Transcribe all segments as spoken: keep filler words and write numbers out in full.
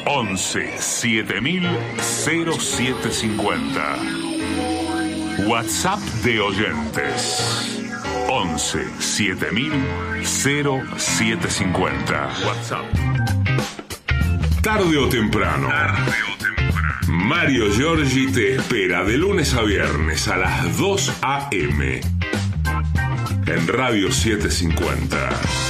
once siete mil cero siete cincuenta. WhatsApp de oyentes once siete mil cero siete cincuenta. WhatsApp. Tarde o temprano. Tarde o temprano. Mario Giorgi te espera de lunes a viernes a las dos a eme en Radio setecientos cincuenta.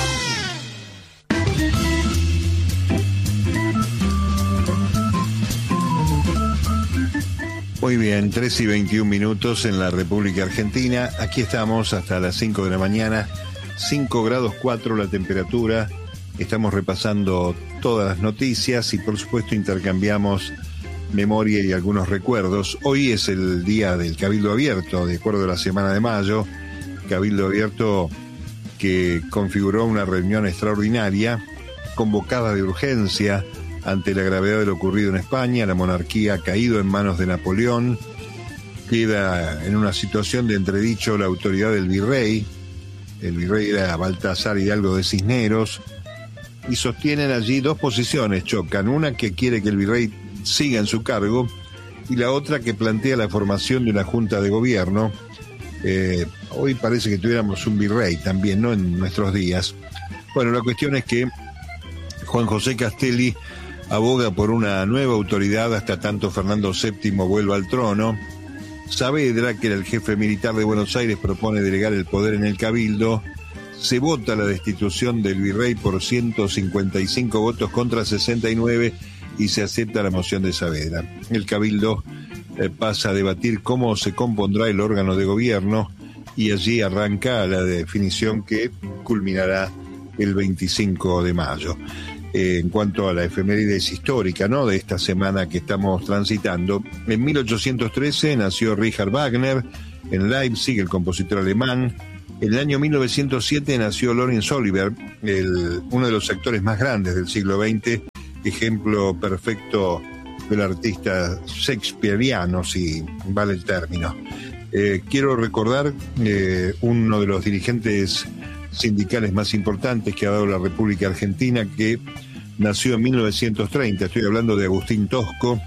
Muy bien, tres y veintiún minutos en la República Argentina. Aquí estamos hasta las cinco de la mañana, cinco grados cuatro la temperatura. Estamos repasando todas las noticias y por supuesto intercambiamos memoria y algunos recuerdos. Hoy es el día del Cabildo Abierto, de acuerdo a la semana de mayo. Cabildo Abierto que configuró una reunión extraordinaria, convocada de urgencia, ante la gravedad de lo ocurrido en España. La monarquía ha caído en manos de Napoleón, queda en una situación de entredicho la autoridad del virrey. El virrey era Baltasar Hidalgo de Cisneros, y sostienen allí dos posiciones, chocan, una que quiere que el virrey siga en su cargo, y la otra que plantea la formación de una junta de gobierno. Eh, hoy parece que tuviéramos un virrey también, ¿no?, en nuestros días. Bueno, la cuestión es que Juan José Castelli aboga por una nueva autoridad hasta tanto Fernando séptimo vuelva al trono. Saavedra, que era el jefe militar de Buenos Aires, propone delegar el poder en el Cabildo. Se vota la destitución del virrey por ciento cincuenta y cinco votos contra sesenta y nueve y se acepta la moción de Saavedra. El Cabildo eh, pasa a debatir cómo se compondrá el órgano de gobierno y allí arranca la definición que culminará el veinticinco de mayo. Eh, en cuanto a la efemérides histórica, ¿no?, de esta semana que estamos transitando, en mil ochocientos trece nació Richard Wagner en Leipzig, el compositor alemán. En el año mil novecientos siete nació Laurence Olivier, el, uno de los actores más grandes del siglo veinte, ejemplo perfecto del artista shakespeariano, si vale el término. Eh, quiero recordar eh, uno de los dirigentes sindicales más importantes que ha dado la República Argentina, que nació en mil novecientos treinta, estoy hablando de Agustín Tosco.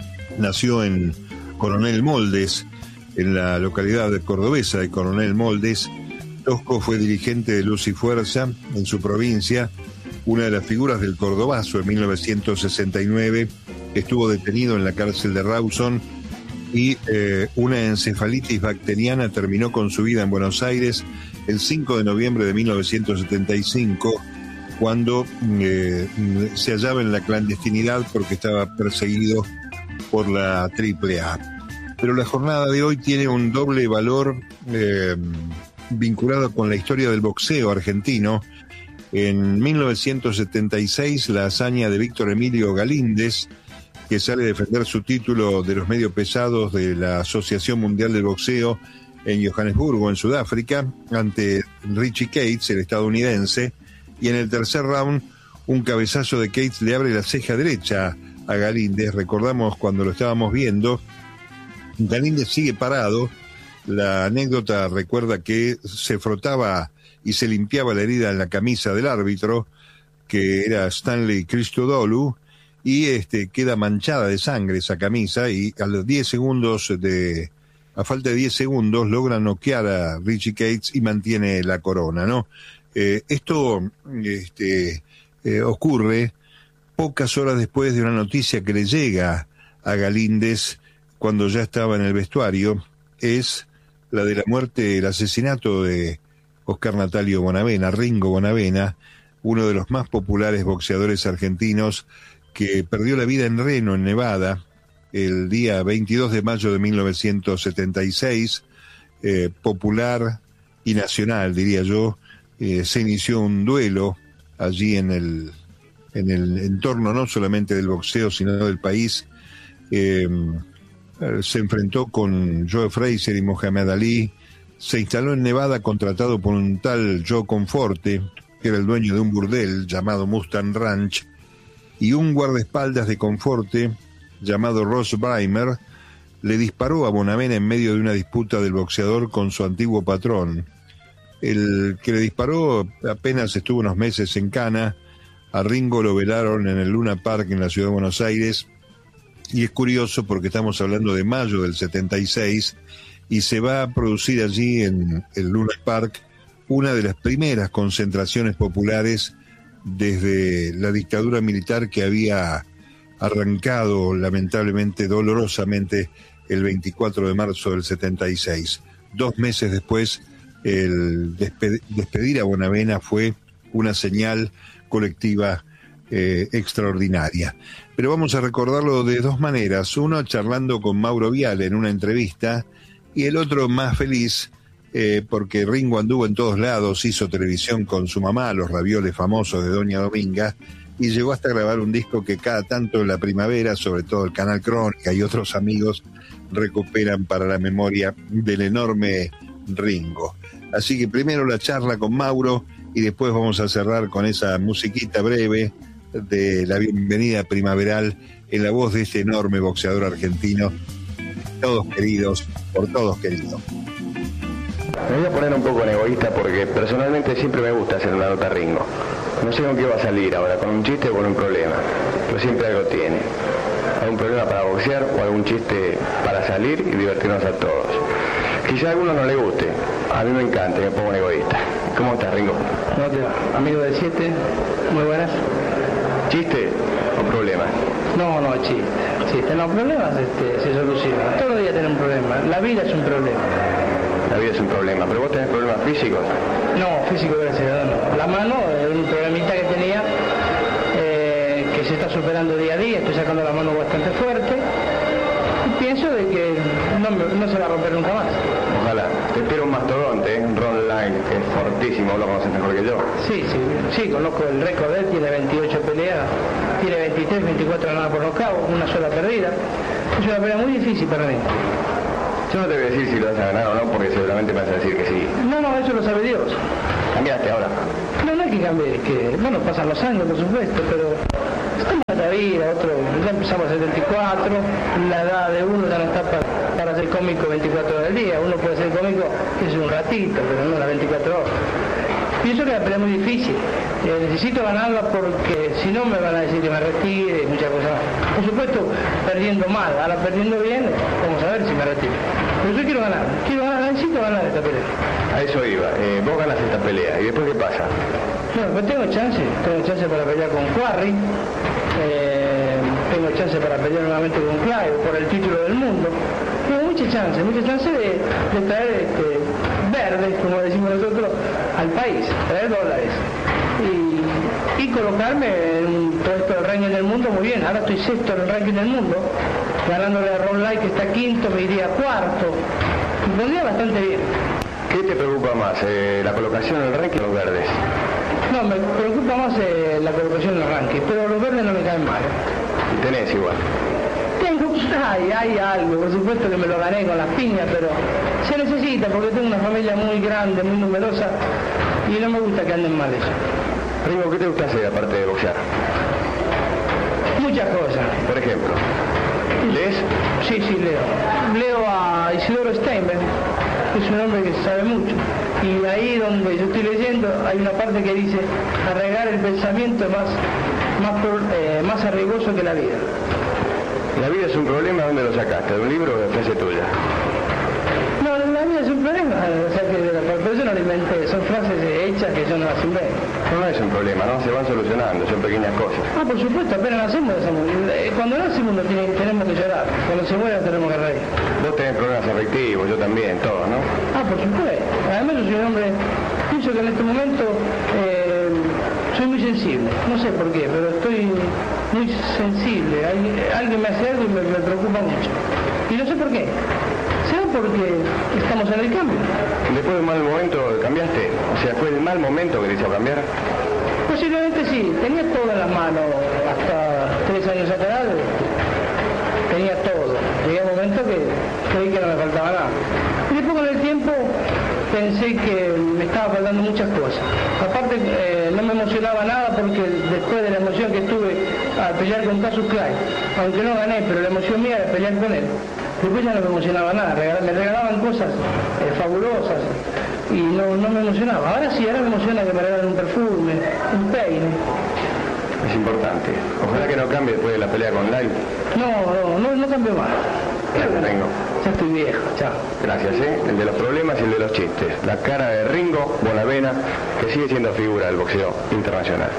Nació en Coronel Moldes, en la localidad de cordobesa de Coronel Moldes. Tosco fue dirigente de Luz y Fuerza en su provincia, una de las figuras del Cordobazo. En mil novecientos sesenta y nueve estuvo detenido en la cárcel de Rawson y eh, una encefalitis bacteriana terminó con su vida en Buenos Aires el cinco de noviembre de mil novecientos setenta y cinco, cuando eh, se hallaba en la clandestinidad porque estaba perseguido por la triple A. Pero la jornada de hoy tiene un doble valor eh, vinculado con la historia del boxeo argentino. En mil novecientos setenta y seis, la hazaña de Víctor Emilio Galíndez, que sale a defender su título de los medio pesados de la Asociación Mundial del Boxeo en Johannesburgo, en Sudáfrica, ante Richie Cates, el estadounidense, y en el tercer round, un cabezazo de Cates le abre la ceja derecha a Galíndez. Recordamos cuando lo estábamos viendo, Galíndez sigue parado. La anécdota recuerda que se frotaba y se limpiaba la herida en la camisa del árbitro, que era Stanley Christodoulou, y este queda manchada de sangre esa camisa, y a los diez segundos de a falta de diez segundos logra noquear a Richie Cates y mantiene la corona, ¿no? Eh, esto este, eh, ocurre pocas horas después de una noticia que le llega a Galíndez cuando ya estaba en el vestuario. Es la de la muerte, el asesinato de Oscar Natalio Bonavena, Ringo Bonavena, uno de los más populares boxeadores argentinos, que perdió la vida en Reno, en Nevada, el día veintidós de mayo de mil novecientos setenta y seis. Eh, popular y nacional, diría yo. Eh, se inició un duelo allí en el, en el entorno no solamente del boxeo, sino del país. Eh, se enfrentó con Joe Frazier y Muhammad Ali. Se instaló en Nevada contratado por un tal Joe Conforte, que era el dueño de un burdel llamado Mustang Ranch, y un guardaespaldas de Conforte llamado Ross Breimer le disparó a Bonavena en medio de una disputa del boxeador con su antiguo patrón. El que le disparó apenas estuvo unos meses en cana, A Ringo lo velaron en el Luna Park en la ciudad de Buenos Aires, y es curioso porque estamos hablando de mayo del setenta y seis, y se va a producir allí en el Luna Park una de las primeras concentraciones populares desde la dictadura militar que había arrancado lamentablemente, dolorosamente, el veinticuatro de marzo del setenta y seis. Dos meses después, el desped- despedir a Bonavena fue una señal colectiva eh, extraordinaria. Pero vamos a recordarlo de dos maneras. Uno, charlando con Mauro Viale en una entrevista, y el otro más feliz, eh, porque Ringo anduvo en todos lados, hizo televisión con su mamá, los ravioles famosos de Doña Dominga, y llegó hasta grabar un disco que cada tanto en la primavera, sobre todo el Canal Crónica y otros amigos, recuperan para la memoria del enorme Ringo. Así que primero la charla con Mauro, y después vamos a cerrar con esa musiquita breve de la bienvenida primaveral en la voz de este enorme boxeador argentino, todos queridos, por todos queridos. Me voy a poner un poco en egoísta porque personalmente siempre me gusta hacer una nota a Ringo. No sé con qué va a salir ahora, con un chiste o con un problema, pero siempre algo tiene. Algún problema para boxear o algún chiste para salir y divertirnos a todos. Quizá a alguno no le guste, a mí me encanta y me pongo en egoísta. ¿Cómo estás, Ringo? ¿Cómo te va? Amigo de siete, muy buenas. ¿Chiste o problema? No, no, chiste. Chiste, no, problemas este, se solucionan. Todos los días tenemos un problema. La vida es un problema. La vida es un problema, pero vos tenés problemas físicos. No, físico, gracias a Dios, no. La mano es un problemita que tenía, eh, que se está superando día a día. Estoy sacando la mano bastante fuerte. Y pienso de que no, no se va a romper nunca más. Ojalá. Te espero un mastodonte, ¿eh? Un Ron Line, que es fortísimo, vos lo conoces mejor que yo. Sí, sí, sí, conozco el récord de él, tiene veintiocho peleas, tiene veintitrés, veinticuatro ganadas por nocaut, una sola perdida. Es una pelea muy difícil para mí. Yo no te voy a decir si lo vas a ganar o no, porque seguramente me vas a decir que sí. No, no, eso lo sabe Dios. ¿Cambiaste ahora? No, no es que cambie, es que, bueno, pasan los años, por supuesto, pero estamos en la vida, otro, ya empezamos a setenta y cuatro, la edad de uno ya no está para, para ser cómico veinticuatro horas al día. Uno puede ser cómico, es un ratito, pero no las veinticuatro horas. Pienso que la pelea es muy difícil. Eh, necesito ganarla porque si no me van a decir que me retire y muchas cosas más. Por supuesto, perdiendo mal, ahora perdiendo bien, vamos a ver si me retiro. Pero yo quiero ganar, quiero ganar, necesito ganar esta pelea. A eso iba, eh, vos ganas esta pelea, ¿y después qué pasa? Bueno, pues tengo chance, tengo chance para pelear con Quarry, eh, tengo chance para pelear nuevamente con Clive por el título del mundo. Tengo muchas chances, muchas chances de, de traer este, verdes, como decimos nosotros, al país, traer dólares. Y, y colocarme en todo esto del ranking del mundo muy bien. Ahora estoy sexto en el ranking del mundo, ganándole a Ron Light, que está quinto, me iría cuarto. Me pondría bastante bien. ¿Qué te preocupa más, eh, la colocación en el ranking o los verdes? No, me preocupa más eh, la colocación en el ranking, pero los verdes no me caen mal. Y tenés igual. Tengo, hay, hay algo, por supuesto que me lo gané con las piñas, pero se necesita porque tengo una familia muy grande, muy numerosa y no me gusta que anden mal eso. Ringo, ¿qué te gusta hacer aparte de boxear? Muchas cosas. Por ejemplo, ¿lees? Sí, sí, leo. Leo a Isidoro Steinberg, que es un hombre que sabe mucho. Y ahí donde yo estoy leyendo hay una parte que dice arraigar el pensamiento más, más, eh, más arriesgoso que la vida. La vida es un problema, ¿dónde lo sacaste? ¿De un libro o de frase tuya? No, la vida es un problema, o sea que por eso no lo inventé, son frases hechas que yo no las inventé. No, no es un problema, ¿no? Se van solucionando, son pequeñas cosas. Ah, por supuesto, apenas nacemos, cuando nacemos no tiene, tenemos que llorar, cuando se muere tenemos que reír. Vos tenés problemas afectivos, yo también, todos, ¿no? Ah, por supuesto. Además yo soy un hombre, pienso que en este momento eh, soy muy sensible, no sé por qué, pero estoy muy sensible. Alguien, alguien me hace algo y me, me preocupa mucho. Y no sé por qué. ¿Será porque estamos en el cambio? Después de un mal momento cambiaste, o sea, fue el mal momento que te hizo cambiar. Posiblemente sí, tenía todo en las manos hasta tres años atrás, tenía todo. Llegué a un momento que creí que no me faltaba nada. Y después con el tiempo pensé que me estaba faltando muchas cosas. Aparte eh, no me emocionaba nada porque después de la emoción que tuve al pelear con Cassius Clay, aunque no gané, pero la emoción mía era pelear con él, después ya no me emocionaba nada, me regalaban cosas eh, fabulosas y no, no me emocionaba. Ahora sí, ahora me emociona que me regalen un perfume, un peine. Es importante. Ojalá que no cambie después de la pelea con Lai. No, no, no, no cambio más. Gracias, Ringo. Ya estoy viejo, chao. Gracias, ¿eh? El de los problemas y el de los chistes. La cara de Ringo Bonavena, que sigue siendo figura del boxeo internacional.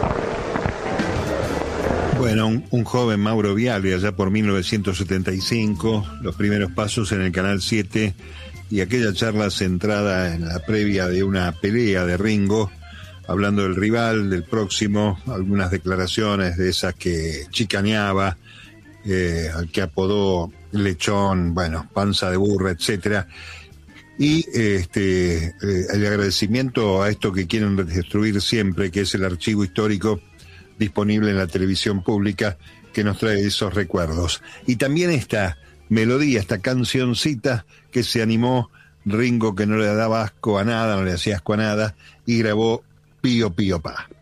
Bueno, un, un joven Mauro Viale, allá por mil novecientos setenta y cinco, los primeros pasos en el Canal siete y aquella charla centrada en la previa de una pelea de Ringo, hablando del rival, del próximo, algunas declaraciones de esas que chicaneaba, eh, al que apodó lechón, bueno, panza de burra, etcétera. Y este eh, el agradecimiento a esto que quieren destruir siempre, que es el archivo histórico disponible en la televisión pública, que nos trae esos recuerdos. Y también esta melodía, esta cancioncita que se animó Ringo, que no le daba asco a nada, no le hacía asco a nada, y grabó Pío Pío Pa.